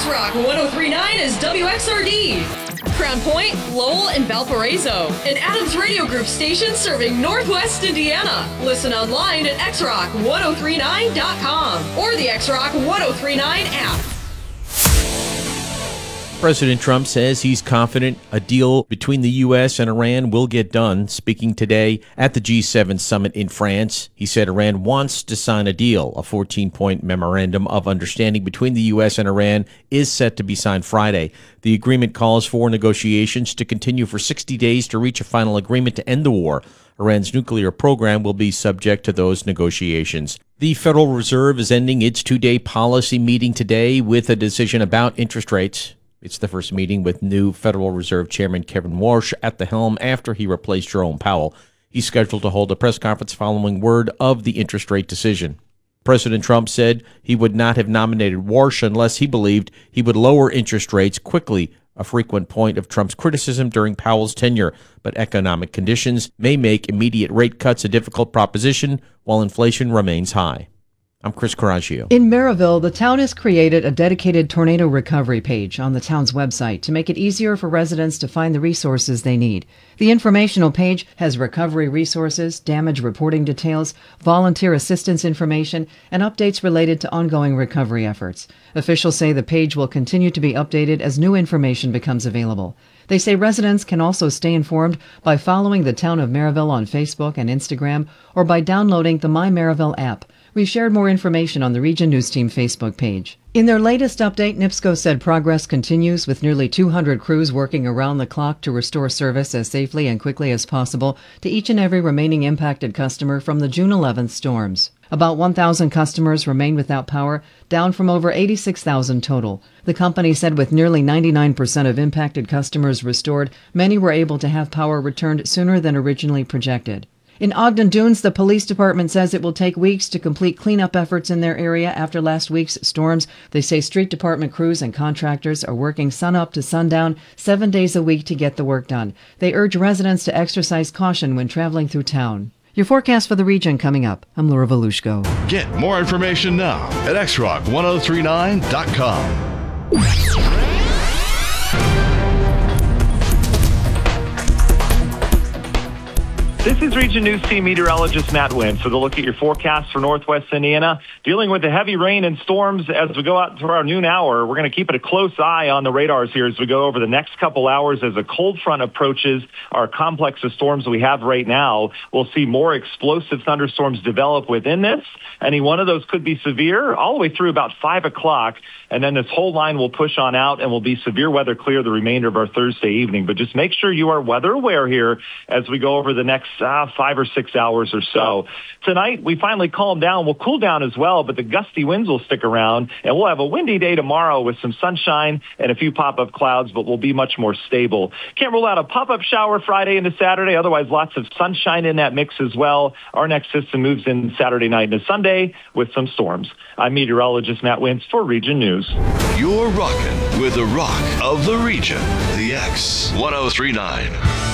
X-Rock 103.9 is WXRD. Crown Point, Lowell, and Valparaiso. An Adams Radio Group station serving Northwest Indiana. Listen online at xrock1039.com or the X-Rock 1039 app. President Trump says he's confident a deal between the U.S. and Iran will get done. Speaking today at the G7 summit in France, he said Iran wants to sign a deal. A 14-point memorandum of understanding between the U.S. and Iran is set to be signed Friday. The agreement calls for negotiations to continue for 60 days to reach a final agreement to end the war. Iran's nuclear program will be subject to those negotiations. The Federal Reserve is ending its two-day policy meeting today with a decision about interest rates. It's the first meeting with new Federal Reserve Chairman Kevin Warsh at the helm after he replaced Jerome Powell. He's scheduled to hold a press conference following word of the interest rate decision. President Trump said he would not have nominated Warsh unless he believed he would lower interest rates quickly, a frequent point of Trump's criticism during Powell's tenure. But economic conditions may make immediate rate cuts a difficult proposition while inflation remains high. I'm Chris Coraggio. In Maryville, the town has created a dedicated tornado recovery page on the town's website to make it easier for residents to find the resources they need. The informational page has recovery resources, damage reporting details, volunteer assistance information, and updates related to ongoing recovery efforts. Officials say the page will continue to be updated as new information becomes available. They say residents can also stay informed by following the Town of Maryville on Facebook and Instagram or by downloading the My Maryville app. We've shared more information on the Region News Team Facebook page. In their latest update, NIPSCO said progress continues with nearly 200 crews working around the clock to restore service as safely and quickly as possible to each and every remaining impacted customer from the June 11th storms. About 1,000 customers remain without power, down from over 86,000 total. The company said with nearly 99% of impacted customers restored, many were able to have power returned sooner than originally projected. In Ogden Dunes, the police department says it will take weeks to complete cleanup efforts in their area after last week's storms. They say street department crews and contractors are working sunup to sundown 7 days a week to get the work done. They urge residents to exercise caution when traveling through town. Your forecast for the region coming up. I'm Laura Volushko. Get more information now at xrock1039.com. This is Region News Team meteorologist Matt Wentz with a look at your forecast for Northwest Indiana. Dealing with the heavy rain and storms as we go out to our noon hour. We're going to keep a close eye on the radars here as we go over the next couple hours. As a cold front approaches our complex of storms we have right now, we'll see more explosive thunderstorms develop within this. Any one of those could be severe all the way through about 5 o'clock. And then this whole line will push on out and will be severe weather clear the remainder of our Thursday evening. But just make sure you are weather aware here as we go over the next 5 or 6 hours or so. Tonight, we finally calm down. We'll cool down as well, but the gusty winds will stick around, and we'll have a windy day tomorrow with some sunshine and a few pop-up clouds, but we'll be much more stable. Can't rule out a pop-up shower Friday into Saturday. Otherwise, lots of sunshine in that mix as well. Our next system moves in Saturday night into Sunday with some storms. I'm meteorologist Matt Wentz for Region News. You're rocking with the rock of the region, the X 1039.